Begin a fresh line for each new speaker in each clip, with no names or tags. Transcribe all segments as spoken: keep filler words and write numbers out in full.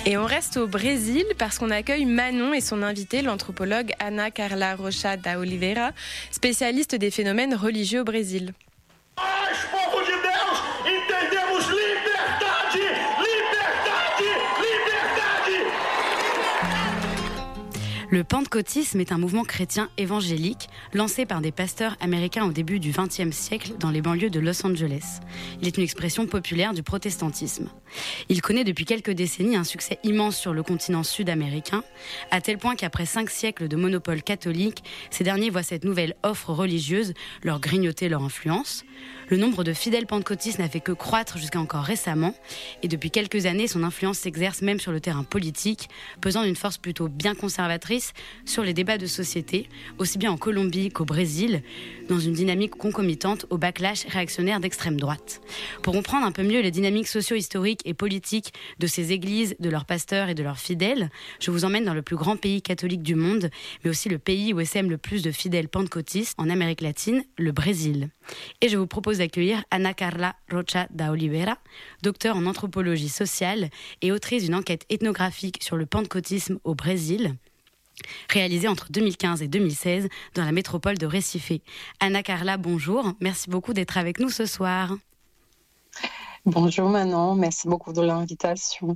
Et on reste au Brésil parce qu'on accueille Manon et son invitée, l'anthropologue Ana Carla Rocha da Oliveira, spécialiste des phénomènes religieux au Brésil.
Le pentecôtisme est un mouvement chrétien évangélique lancé par des pasteurs américains au début du vingtième siècle dans les banlieues de Los Angeles. Il est une expression populaire du protestantisme. Il connaît depuis quelques décennies un succès immense sur le continent sud-américain, à tel point qu'après cinq siècles de monopole catholique, ces derniers voient cette nouvelle offre religieuse leur grignoter leur influence. Le nombre de fidèles pentecôtistes n'a fait que croître jusqu'à encore récemment, et depuis quelques années, son influence s'exerce même sur le terrain politique, pesant d'une force plutôt bien conservatrice sur les débats de société, aussi bien en Colombie qu'au Brésil, dans une dynamique concomitante au backlash réactionnaire d'extrême droite. Pour comprendre un peu mieux les dynamiques socio-historiques et politiques de ces églises, de leurs pasteurs et de leurs fidèles, je vous emmène dans le plus grand pays catholique du monde, mais aussi le pays où essaiment le plus de fidèles pentecôtistes en Amérique latine, le Brésil. Et je vous propose d'accueillir Ana Carla Rocha da Oliveira, docteure en anthropologie sociale et autrice d'une enquête ethnographique sur le pentecôtisme au Brésil, réalisée entre deux mille quinze et deux mille seize dans la métropole de Recife. Ana Carla, bonjour. Merci beaucoup d'être avec nous ce soir.
Bonjour Manon, merci beaucoup de l'invitation.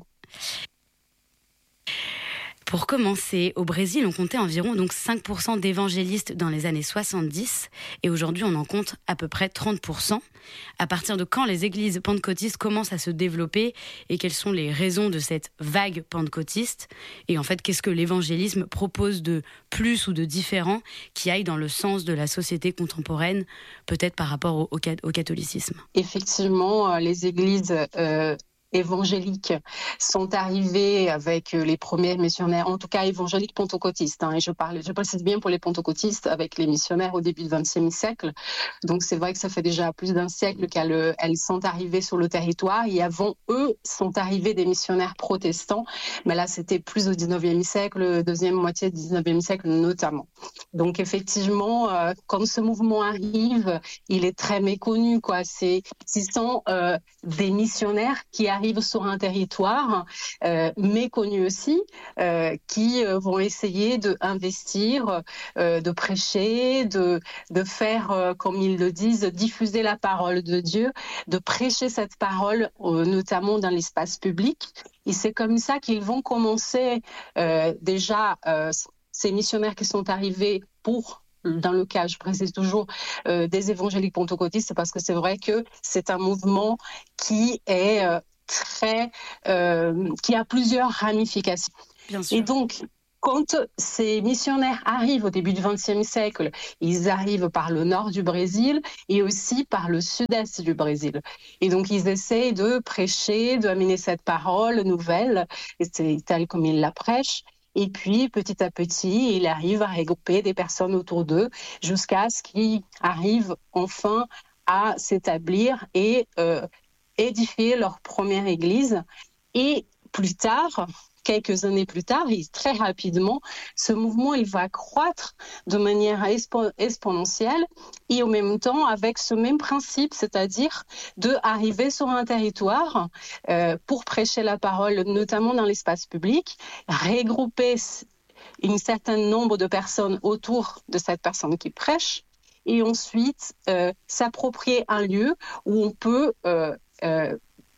Pour commencer, au Brésil, on comptait environ donc cinq pour cent d'évangélistes dans les années soixante-dix et aujourd'hui on en compte à peu près trente pour cent. À partir de quand les églises pentecôtistes commencent à se développer et quelles sont les raisons de cette vague pentecôtiste? Et en fait, qu'est-ce que l'évangélisme propose de plus ou de différent qui aille dans le sens de la société contemporaine, peut-être par rapport au, au, au catholicisme?
Effectivement, les églises... Euh... évangéliques sont arrivés avec les premiers missionnaires, en tout cas évangéliques pentecôtistes. Hein, et je parle, je précise bien pour les pentecôtistes avec les missionnaires au début du vingtième siècle. Donc c'est vrai que ça fait déjà plus d'un siècle qu'elles elles sont arrivées sur le territoire. Et avant eux sont arrivés des missionnaires protestants, mais là c'était plus au dix-neuvième siècle, deuxième moitié du dix-neuvième siècle notamment. Donc effectivement, euh, quand ce mouvement arrive, il est très méconnu, quoi. C'est, ce sont euh, des missionnaires qui arrivent sur un territoire euh, méconnu aussi, euh, qui euh, vont essayer d'investir, euh, de prêcher, de, de faire, euh, comme ils le disent, diffuser la parole de Dieu, de prêcher cette parole, euh, notamment dans l'espace public. Et c'est comme ça qu'ils vont commencer euh, déjà, euh, ces missionnaires qui sont arrivés pour... Dans le cas, je précise toujours, euh, des évangéliques pentecôtistes, parce que c'est vrai que c'est un mouvement qui est euh, très, euh, qui a plusieurs ramifications.
Bien sûr.
Et donc, quand ces missionnaires arrivent au début du vingtième siècle, ils arrivent par le nord du Brésil et aussi par le sud-est du Brésil. Et donc, ils essayent de prêcher, d'amener cette parole nouvelle, et c'est tel comme ils la prêchent. Et puis, petit à petit, il arrive à regrouper des personnes autour d'eux jusqu'à ce qu'ils arrivent enfin à s'établir et euh, édifier leur première église. Et plus tard, quelques années plus tard, et très rapidement, ce mouvement il va croître de manière expo- exponentielle et en même temps avec ce même principe, c'est-à-dire d'arriver sur un territoire euh, pour prêcher la parole, notamment dans l'espace public, regrouper un certain nombre de personnes autour de cette personne qui prêche et ensuite euh, s'approprier un lieu où on peut euh, euh,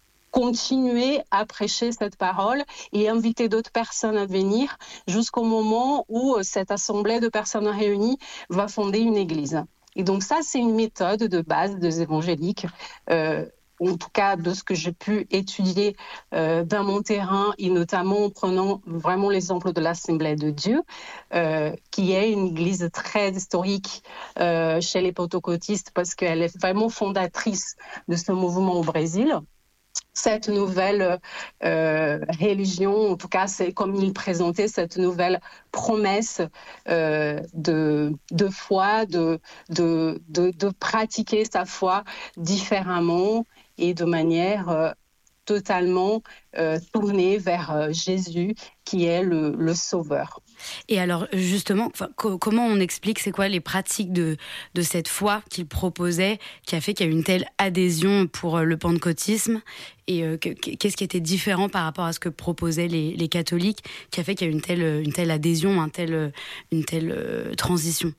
continuer à prêcher cette parole et inviter d'autres personnes à venir jusqu'au moment où cette assemblée de personnes réunies va fonder une église. Et donc ça, c'est une méthode de base des évangéliques, euh, en tout cas de ce que j'ai pu étudier euh, dans mon terrain, et notamment en prenant vraiment l'exemple de l'Assemblée de Dieu, euh, qui est une église très historique euh, chez les pentecôtistes, parce qu'elle est vraiment fondatrice de ce mouvement au Brésil. Cette nouvelle euh, religion, en tout cas, c'est comme il présentait cette nouvelle promesse euh, de, de foi, de, de, de, de pratiquer sa foi différemment et de manière euh, totalement euh, tournée vers euh, Jésus, qui est le, le Sauveur.
Et alors justement, co- comment on explique, c'est quoi les pratiques de, de cette foi qu'il proposait, qui a fait qu'il y a eu une telle adhésion pour le pentecôtisme, et euh, que, qu'est-ce qui était différent par rapport à ce que proposaient les, les catholiques, qui a fait qu'il y a eu une telle, une telle adhésion, un tel, une telle euh, transition?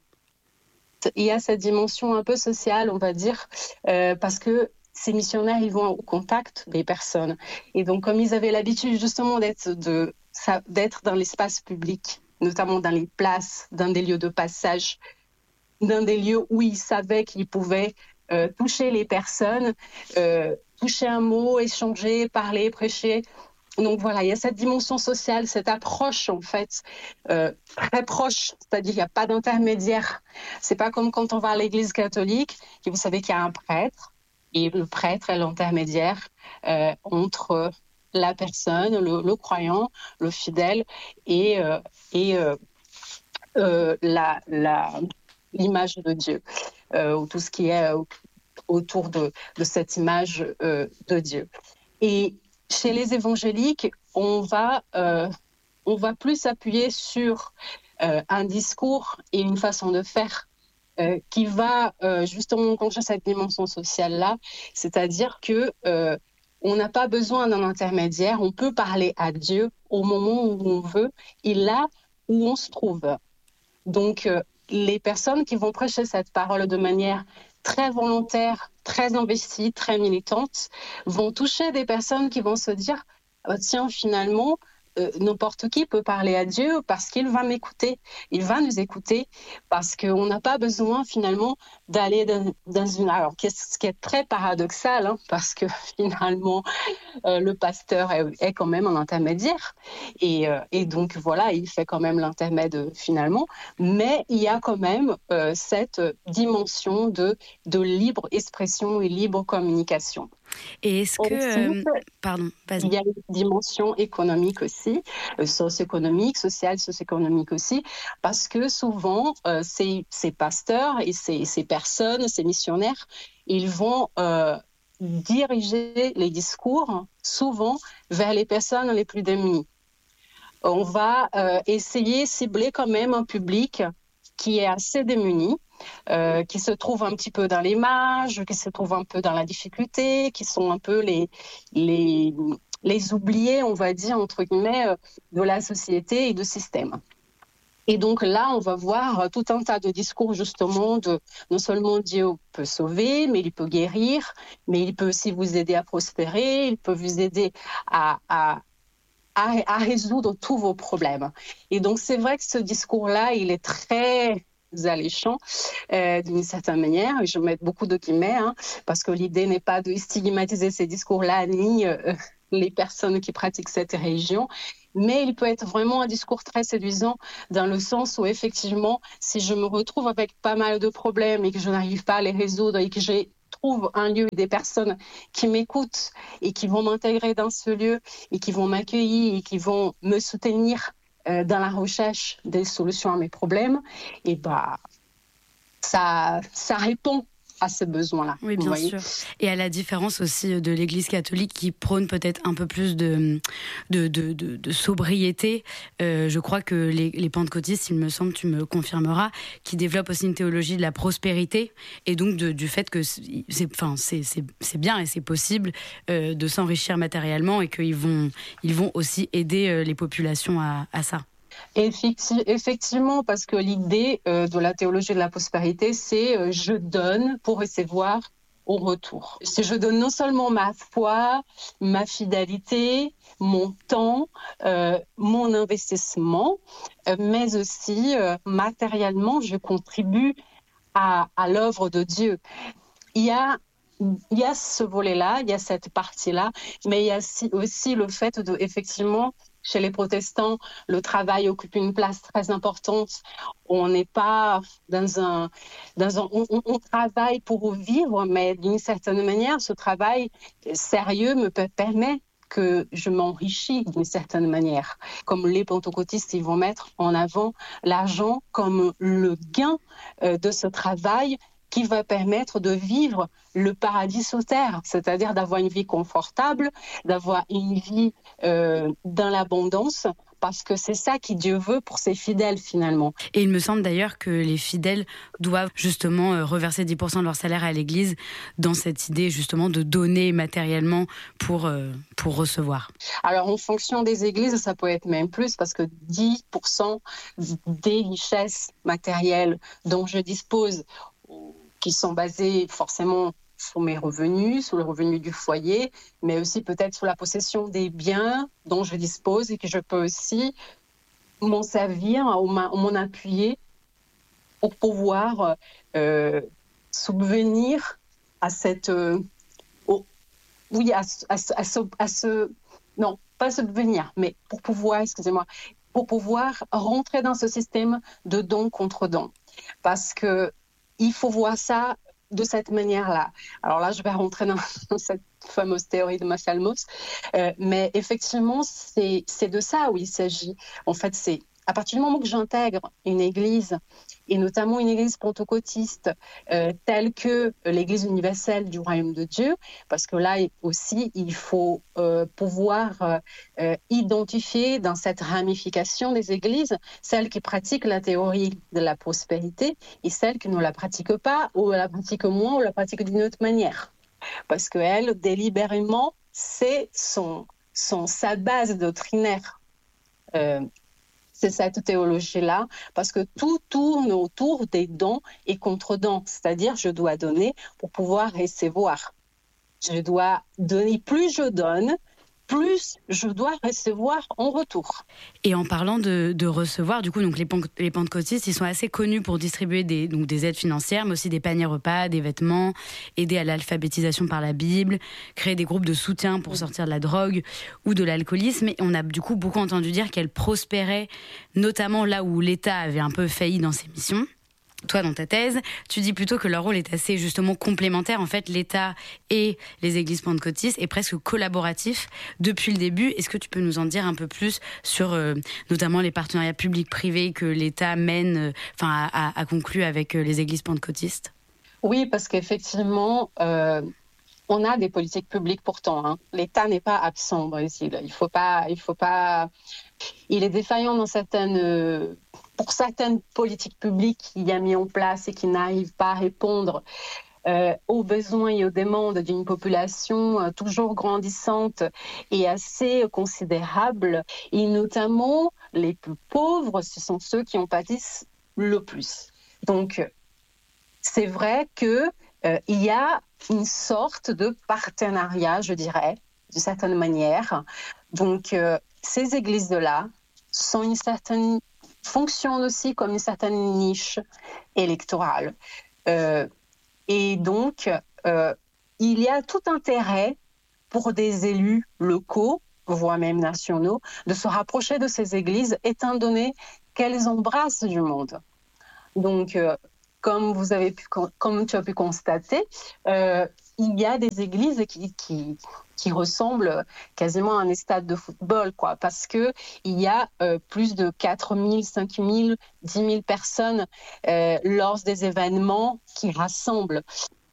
Il y a cette dimension un peu sociale, on va dire, euh, parce que ces missionnaires, ils vont au contact des personnes. Et donc, comme ils avaient l'habitude justement d'être, de, d'être dans l'espace public, notamment dans les places, dans des lieux de passage, dans des lieux où ils savaient qu'ils pouvaient euh, toucher les personnes, euh, toucher un mot, échanger, parler, prêcher. Donc voilà, il y a cette dimension sociale, cette approche en fait, euh, très proche, c'est-à-dire qu'il n'y a pas d'intermédiaire. C'est pas comme quand on va à l'église catholique, et vous savez qu'il y a un prêtre, et le prêtre est l'intermédiaire euh, entre la personne, le, le croyant, le fidèle, et, euh, et euh, euh, la, la, l'image de Dieu, euh, ou tout ce qui est euh, autour de, de cette image euh, de Dieu. Et chez les évangéliques, on va, euh, on va plus s'appuyer sur euh, un discours et une façon de faire euh, qui va euh, justement enclencher cette dimension sociale-là, c'est-à-dire que euh, on n'a pas besoin d'un intermédiaire, on peut parler à Dieu au moment où on veut et là où on se trouve. Donc, euh, les personnes qui vont prêcher cette parole de manière très volontaire, très investie, très militante, vont toucher des personnes qui vont se dire oh, « Tiens, finalement, euh, n'importe qui peut parler à Dieu parce qu'il va m'écouter. Il va nous écouter parce qu'on n'a pas besoin finalement d'aller dans, dans une... » Alors, ce qui est très paradoxal, hein, parce que finalement, euh, le pasteur est, est quand même un intermédiaire. Et, euh, et donc, voilà, il fait quand même l'intermède finalement. Mais il y a quand même euh, cette dimension de, de libre expression et libre communication.
Et est-ce que...
Ensuite,
euh, pardon, vas-y.
Il y a une dimension économique aussi, euh, socio-économique, sociale, socio-économique aussi, parce que souvent, euh, ces, ces pasteurs et ces, ces personnes, ces missionnaires, ils vont euh, diriger les discours souvent vers les personnes les plus démunies. On va euh, essayer de cibler quand même un public qui est assez démuni, euh, qui se trouve un petit peu dans les marges, qui se trouve un peu dans la difficulté, qui sont un peu les, les, les oubliés, on va dire, entre guillemets, de la société et du système. Et donc là, on va voir tout un tas de discours justement de non seulement Dieu peut sauver, mais il peut guérir, mais il peut aussi vous aider à prospérer, il peut vous aider à... à À, à résoudre tous vos problèmes. Et donc, c'est vrai que ce discours-là, il est très alléchant euh, d'une certaine manière. Je mets beaucoup de guillemets, hein, parce que l'idée n'est pas de stigmatiser ces discours-là, ni euh, les personnes qui pratiquent cette religion, mais il peut être vraiment un discours très séduisant dans le sens où, effectivement, si je me retrouve avec pas mal de problèmes et que je n'arrive pas à les résoudre et que j'ai trouve un lieu et des personnes qui m'écoutent et qui vont m'intégrer dans ce lieu et qui vont m'accueillir et qui vont me soutenir euh, dans la recherche des solutions à mes problèmes, et bah, ça, ça répond à ces besoins-là.
Oui, bien sûr. Et à la différence aussi de l'Église catholique qui prône peut-être un peu plus de, de, de, de, de sobriété, euh, je crois que les, les pentecôtistes, il me semble, tu me confirmeras, qui développent aussi une théologie de la prospérité et donc de, du fait que c'est, enfin, c'est, c'est, c'est bien et c'est possible euh, de s'enrichir matériellement et qu'ils vont, ils vont aussi aider euh, les populations à, à ça.
Effectivement, parce que l'idée euh, de la théologie de la prospérité, c'est euh, je donne pour recevoir au retour. Si je donne non seulement ma foi, ma fidélité, mon temps, euh, mon investissement, euh, mais aussi euh, matériellement, je contribue à, à l'œuvre de Dieu. Il y a Il y a ce volet-là, il y a cette partie-là, mais il y a aussi le fait de, effectivement, chez les protestants, le travail occupe une place très importante. On n'est pas dans un... Dans un on, on travaille pour vivre, mais d'une certaine manière, ce travail sérieux me permet que je m'enrichis d'une certaine manière. Comme les pentecôtistes, ils vont mettre en avant l'argent comme le gain euh, de ce travail qui va permettre de vivre le paradis sur terre, c'est-à-dire d'avoir une vie confortable, d'avoir une vie euh, dans l'abondance, parce que c'est ça que Dieu veut pour ses fidèles finalement.
Et il me semble d'ailleurs que les fidèles doivent justement reverser dix pour cent de leur salaire à l'Église dans cette idée justement de donner matériellement pour, euh, pour recevoir.
Alors en fonction des églises, ça peut être même plus parce que dix pour cent des richesses matérielles dont je dispose, qui sont basées forcément sur mes revenus, sur le revenu du foyer, mais aussi peut-être sur la possession des biens dont je dispose et que je peux aussi m'en servir ou m'en appuyer pour pouvoir euh, subvenir à cette... Euh, oh, oui, à, à, à, ce, à ce... Non, pas subvenir, mais pour pouvoir, excusez-moi, pour pouvoir rentrer dans ce système de don contre don. Parce qu'il faut voir ça de cette manière-là. Alors là, je vais rentrer dans, dans cette fameuse théorie de Massalmos, euh, mais effectivement, c'est, c'est de ça où il s'agit. En fait, c'est à partir du moment que j'intègre une église, et notamment une église pentecôtiste, euh, telle que l'église universelle du royaume de Dieu, parce que là aussi, il faut euh, pouvoir euh, identifier dans cette ramification des églises celles qui pratiquent la théorie de la prospérité et celles qui ne la pratiquent pas, ou la pratiquent moins, ou la pratiquent d'une autre manière. Parce qu'elle, délibérément, c'est son, son, sa base doctrinaire. Euh, C'est cette théologie-là, parce que tout tourne autour des dons et contre-dons. C'est-à-dire, je dois donner pour pouvoir recevoir. Je dois donner, plus je donne, plus je dois recevoir en retour.
Et en parlant de, de recevoir, du coup, donc les, les pentecôtistes, ils sont assez connus pour distribuer des, donc des aides financières, mais aussi des paniers repas, des vêtements, aider à l'alphabétisation par la Bible, créer des groupes de soutien pour sortir de la drogue ou de l'alcoolisme. Et on a du coup beaucoup entendu dire qu'elles prospéraient, notamment là où l'État avait un peu failli dans ses missions. Toi, dans ta thèse, tu dis plutôt que leur rôle est assez justement complémentaire. En fait, l'État et les églises pentecôtistes est presque collaboratif depuis le début. Est-ce que tu peux nous en dire un peu plus sur euh, notamment les partenariats publics-privés que l'État mène, euh, enfin, a, a conclu avec euh, les églises pentecôtistes ?
Oui, parce qu'effectivement, euh, on a des politiques publiques pourtant. Hein. L'État n'est pas absent au Brésil. Il faut pas, il faut pas. Il est défaillant dans certaines. Euh, pour certaines politiques publiques qu'il a mis en place et qui n'arrivent pas à répondre euh, aux besoins et aux demandes d'une population euh, toujours grandissante et assez considérable. Et notamment, les plus pauvres, ce sont ceux qui en pâtissent le plus. Donc, c'est vrai qu'il euh, y a une sorte de partenariat, je dirais, d'une certaine manière. Donc, euh, ces églises-là sont une certaine... fonctionnent aussi comme une certaine niche électorale. Euh, et donc, euh, il y a tout intérêt pour des élus locaux, voire même nationaux, de se rapprocher de ces églises, étant donné qu'elles embrassent du monde. Donc, euh, comme vous avez pu, comme tu as pu constater, euh, il y a des églises qui, qui, qui ressemblent quasiment à un stade de football, quoi, parce que il y a euh, plus de quatre mille, cinq mille, dix mille personnes euh, lors des événements qui rassemblent.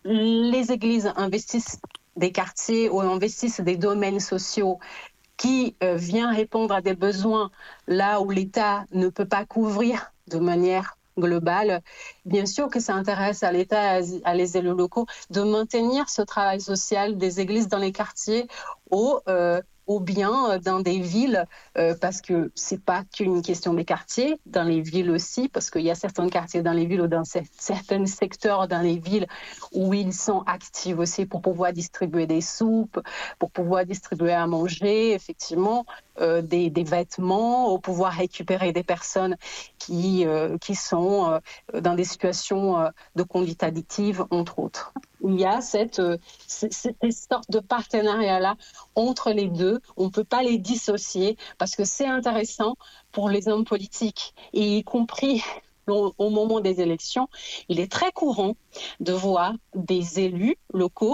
Les églises investissent des quartiers ou investissent des domaines sociaux qui euh, viennent répondre à des besoins là où l'État ne peut pas couvrir de manière globale. Bien sûr que ça intéresse à l'État, à les élus locaux, de maintenir ce travail social des églises dans les quartiers ou, euh, ou bien dans des villes, euh, parce que c'est pas qu'une question des quartiers, dans les villes aussi, parce qu'il y a certains quartiers dans les villes ou dans certains secteurs dans les villes où ils sont actifs aussi pour pouvoir distribuer des soupes, pour pouvoir distribuer à manger, effectivement, euh, des, des vêtements, ou pouvoir récupérer des personnes qui, euh, qui sont euh, dans des situations euh, de conduite addictive, entre autres. Il y a cette, euh, cette, cette sorte de partenariat-là entre les deux. On ne peut pas les dissocier parce que c'est intéressant pour les hommes politiques, et y compris au moment des élections. Il est très courant de voir des élus locaux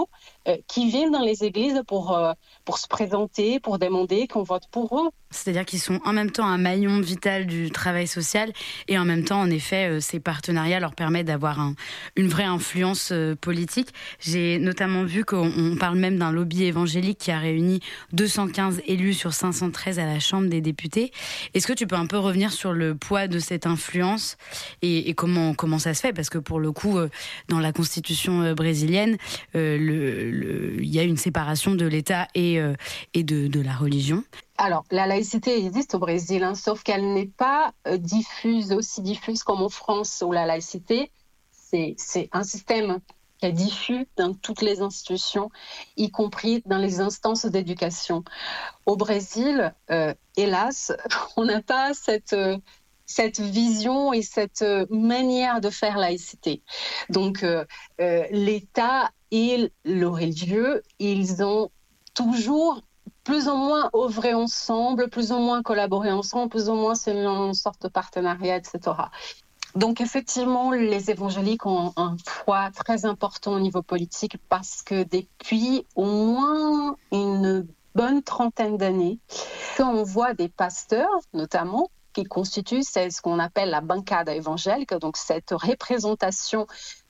euh, qui viennent dans les églises pour, euh, pour se présenter, pour demander qu'on vote pour eux.
C'est-à-dire qu'ils sont en même temps un maillon vital du travail social et en même temps, en effet, euh, ces partenariats leur permettent d'avoir un, une vraie influence euh, politique. J'ai notamment vu qu'on on parle même d'un lobby évangélique qui a réuni deux cent quinze élus sur cinq cent treize à la Chambre des députés. Est-ce que tu peux un peu revenir sur le poids de cette influence et, et comment, comment ça se fait ? Parce que pour le coup, euh, dans la constitution euh, brésilienne, euh, le, le, il y a une séparation de l'État et, euh, et de, de la religion.
Alors, la laïcité existe au Brésil, hein, sauf qu'elle n'est pas euh, diffuse, aussi diffuse comme en France, où la laïcité, c'est, c'est un système qui est diffus dans toutes les institutions, y compris dans les instances d'éducation. Au Brésil, euh, hélas, on n'a pas cette, euh, cette vision et cette euh, manière de faire laïcité. Donc, euh, euh, l'État et le religieux, ils ont toujours plus ou moins œuvrer ensemble, plus ou moins collaborer ensemble, plus ou moins c'est une sorte de partenariat, et cetera. Donc effectivement, les évangéliques ont un poids très important au niveau politique parce que depuis au moins une bonne trentaine d'années, on voit des pasteurs notamment qui constituent c'est ce qu'on appelle la bancada évangélique, donc cette représentation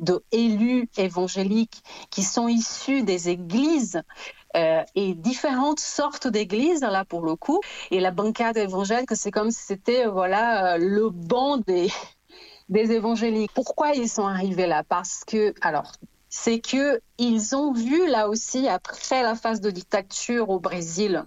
d'élus évangéliques qui sont issus des églises euh, et différentes sortes d'églises là pour le coup. Et la bancada évangélique, c'est comme si c'était voilà le banc des des évangéliques. Pourquoi ils sont arrivés là ? Parce que alors c'est que ils ont vu là aussi après la phase de dictature au Brésil,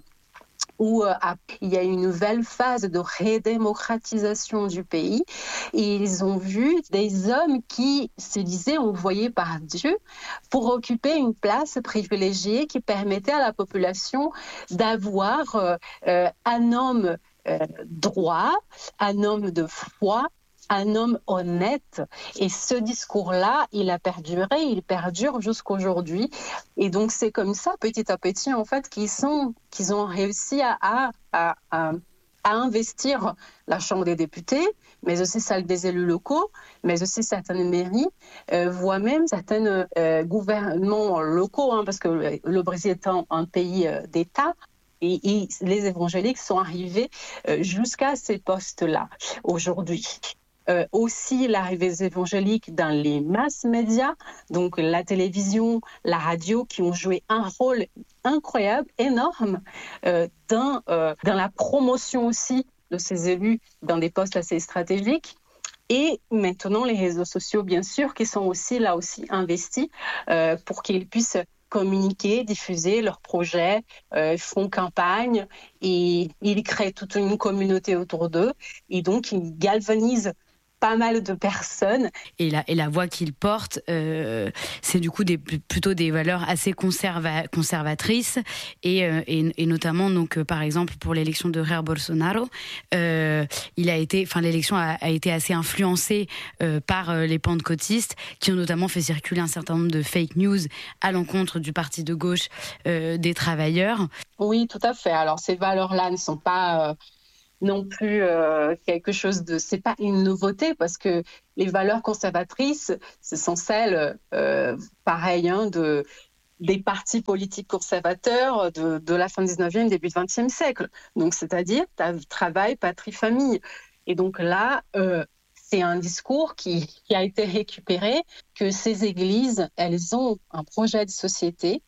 où euh, il y a une nouvelle phase de redémocratisation du pays. Et ils ont vu des hommes qui se disaient envoyés par Dieu pour occuper une place privilégiée qui permettait à la population d'avoir euh, euh, un homme euh, droit, un homme de foi, un homme honnête. Et ce discours-là, il a perduré, il perdure jusqu'aujourd'hui. Et donc, c'est comme ça, petit à petit, en fait, qu'ils, sont, qu'ils ont réussi à, à, à, à investir la Chambre des députés, mais aussi celle des élus locaux, mais aussi certaines mairies, euh, voire même certains euh, gouvernements locaux, hein, parce que le, le Brésil étant un pays euh, d'État, et, et les évangéliques sont arrivés euh, jusqu'à ces postes-là aujourd'hui. Euh, aussi l'arrivée des évangéliques dans les masses médias, donc la télévision, la radio, qui ont joué un rôle incroyable, énorme, euh, dans, euh, dans la promotion aussi de ces élus dans des postes assez stratégiques. Et maintenant, les réseaux sociaux, bien sûr, qui sont aussi là aussi investis euh, pour qu'ils puissent communiquer, diffuser leurs projets, euh, font campagne et ils créent toute une communauté autour d'eux. Et donc, ils galvanisent pas mal de personnes.
Et la, et la voix qu'il porte, euh, c'est du coup des, plutôt des valeurs assez conserva, conservatrices et, euh, et, et notamment donc euh, par exemple pour l'élection de Jair Bolsonaro, euh, il a été, enfin l'élection a, a été assez influencée euh, par euh, les pentecôtistes qui ont notamment fait circuler un certain nombre de fake news à l'encontre du parti de gauche euh, des travailleurs.
Oui, tout à fait. Alors ces valeurs-là ne sont pas euh... non plus euh, quelque chose de... C'est pas une nouveauté parce que les valeurs conservatrices, ce sont celles, euh, pareil, hein, de, des partis politiques conservateurs de, de la fin du dix-neuvième, début du vingtième siècle. Donc, c'est-à-dire travail, patrie, famille. Et donc là, euh, c'est un discours qui, qui a été récupéré, que ces églises, elles ont un projet de société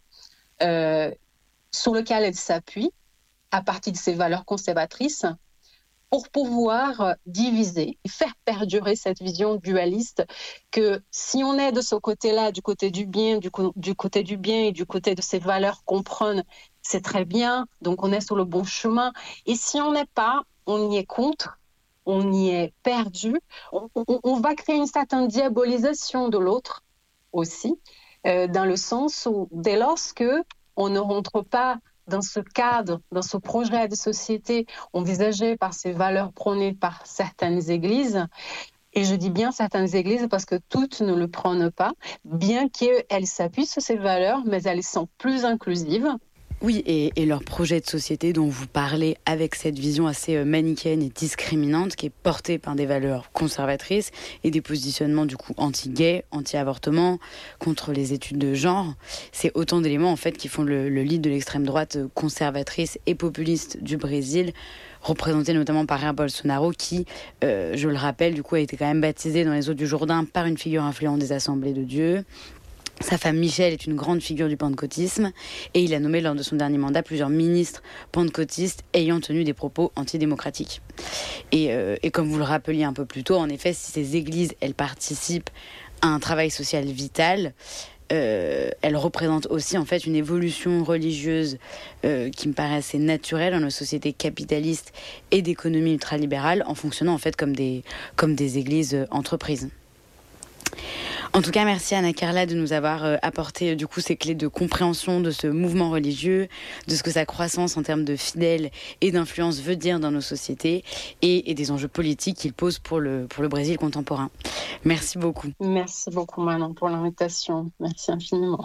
euh, sur lequel elles s'appuient à partir de ces valeurs conservatrices pour pouvoir diviser et faire perdurer cette vision dualiste que si on est de ce côté-là, du côté du bien, du, co- du côté du bien et du côté de ces valeurs qu'on prône, c'est très bien, donc on est sur le bon chemin. Et si on n'est pas, on y est contre, on y est perdu, on, on, on va créer une certaine diabolisation de l'autre aussi, euh, dans le sens où dès lors qu'on ne rentre pas dans ce cadre, dans ce projet de société envisagé par ces valeurs prônées par certaines églises, et je dis bien certaines églises parce que toutes ne le prônent pas, bien qu'elles s'appuient sur ces valeurs, mais elles sont plus inclusives.
Oui, et, et leur projet de société dont vous parlez, avec cette vision assez manichéenne et discriminante qui est portée par des valeurs conservatrices et des positionnements du coup anti-gay, anti-avortement, contre les études de genre, c'est autant d'éléments en fait qui font le, le lead de l'extrême droite conservatrice et populiste du Brésil, représenté notamment par Jair Bolsonaro qui, euh, je le rappelle, du coup a été quand même baptisé dans les eaux du Jourdain par une figure influente des Assemblées de Dieu. Sa femme Michelle est une grande figure du pentecôtisme et il a nommé lors de son dernier mandat plusieurs ministres pentecôtistes ayant tenu des propos antidémocratiques. Et, euh, et comme vous le rappeliez un peu plus tôt, en effet, si ces églises, elles participent à un travail social vital, euh, elles représentent aussi en fait une évolution religieuse euh, qui me paraît assez naturelle dans nos sociétés capitalistes et d'économie ultralibérale en fonctionnant en fait comme des, comme des églises euh, entreprises. En tout cas, merci Anna Carla de nous avoir euh, apporté euh, du coup ces clés de compréhension de ce mouvement religieux, de ce que sa croissance en termes de fidèles et d'influence veut dire dans nos sociétés et, et des enjeux politiques qu'il pose pour le, pour le Brésil contemporain. Merci beaucoup.
Merci beaucoup Manon pour l'invitation. Merci infiniment.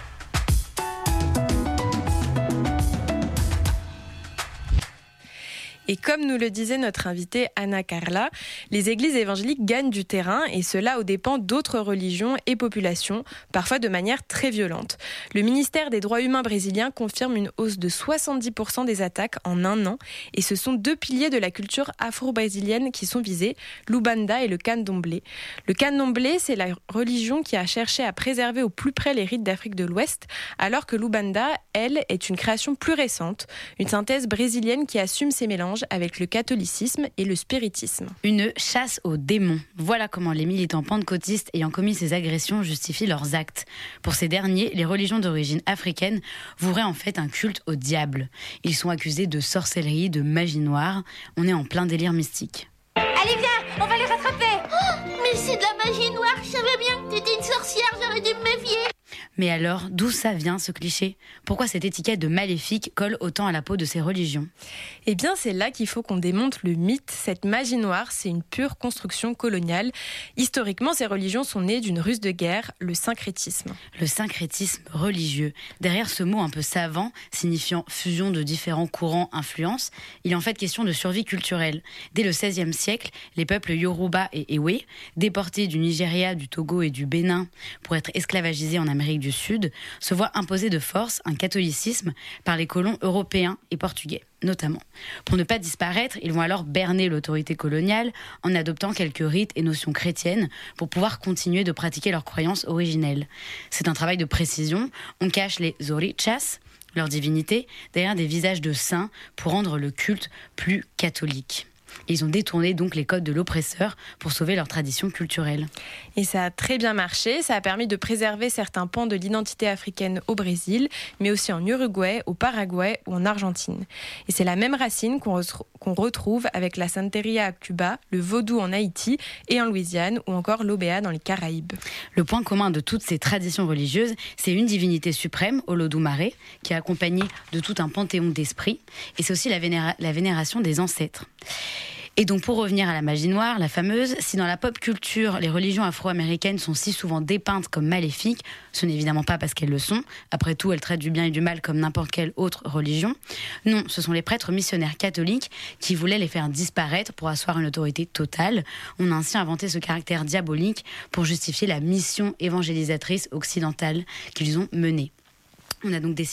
Et comme nous le disait notre invitée Anna Carla, les églises évangéliques gagnent du terrain et cela aux dépens d'autres religions et populations, parfois de manière très violente. Le ministère des Droits humains brésilien confirme une hausse de soixante-dix pour cent des attaques en un an et ce sont deux piliers de la culture afro-brésilienne qui sont visés, l'Umbanda et le Candomblé. Le Candomblé, c'est la religion qui a cherché à préserver au plus près les rites d'Afrique de l'Ouest, alors que l'Umbanda, elle, est une création plus récente, une synthèse brésilienne qui assume ses mélanges avec le catholicisme et le spiritisme.
Une chasse aux démons. Voilà comment les militants pentecôtistes ayant commis ces agressions justifient leurs actes. Pour ces derniers, les religions d'origine africaine voueraient en fait un culte au diable. Ils sont accusés de sorcellerie, de magie noire. On est en plein délire mystique.
Allez viens, on va les rattraper. Oh, mais c'est de la magie noire, je savais bien que t'étais une sorcière, j'aurais dû me méfier.
Mais alors, d'où ça vient ce cliché ? Pourquoi cette étiquette de maléfique colle autant à la peau de ces religions ?
Eh bien, c'est là qu'il faut qu'on démonte le mythe. Cette magie noire, c'est une pure construction coloniale. Historiquement, ces religions sont nées d'une ruse de guerre, le syncrétisme.
Le syncrétisme religieux. Derrière ce mot un peu savant, signifiant fusion de différents courants, influences, il est en fait question de survie culturelle. Dès le seizième siècle, les peuples Yoruba et Ewe, déportés du Nigeria, du Togo et du Bénin pour être esclavagisés en Amérique du Sud, se voient imposer de force un catholicisme par les colons européens et portugais, notamment. Pour ne pas disparaître, ils vont alors berner l'autorité coloniale en adoptant quelques rites et notions chrétiennes pour pouvoir continuer de pratiquer leurs croyances originelles. C'est un travail de précision. On cache les orichas, leur divinité, derrière des visages de saints pour rendre le culte plus catholique. Ils ont détourné donc les codes de l'oppresseur pour sauver leur tradition culturelle.
Et ça a très bien marché, ça a permis de préserver certains pans de l'identité africaine au Brésil, mais aussi en Uruguay, au Paraguay ou en Argentine. Et c'est la même racine qu'on, re- qu'on retrouve avec la santeria à Cuba, le vaudou en Haïti et en Louisiane, ou encore l'obéa dans les Caraïbes.
Le point commun de toutes ces traditions religieuses, c'est une divinité suprême, Olodumare, qui est accompagnée de tout un panthéon d'esprits, et c'est aussi la, vénéra- la vénération des ancêtres. Et donc pour revenir à la magie noire, la fameuse, si dans la pop culture, les religions afro-américaines sont si souvent dépeintes comme maléfiques, ce n'est évidemment pas parce qu'elles le sont. Après tout, elles traitent du bien et du mal comme n'importe quelle autre religion. Non, ce sont les prêtres missionnaires catholiques qui voulaient les faire disparaître pour asseoir une autorité totale. On a ainsi inventé ce caractère diabolique pour justifier la mission évangélisatrice occidentale qu'ils ont menée. On a donc décidé